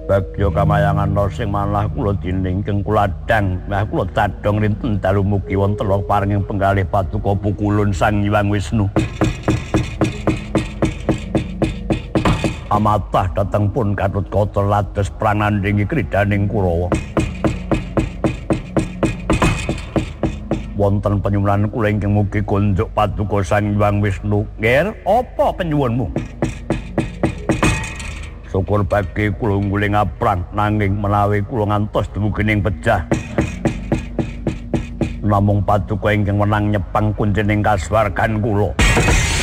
Bagya kamayangan sing manah kula diningkeng kula dang mbah kula cadhong rinten dalu mugi wonten paringing penggalih Paduka Pukulun Sang Hyang Wisnu. Amatah dhateng pun Gatotkaca lados pranandhingi kridaning Kurawa. Wonten penyuwunan kula ingkang mugi konjuk Paduka Sang Hyang Wisnu. Nggih, apa penyuwunmu? Syukur bagi kula ngguling aprang nanging menawi kula ngantos dumugining pejah. Namung Paduka ingkang menang nyepang kuncining kasuwargan kula.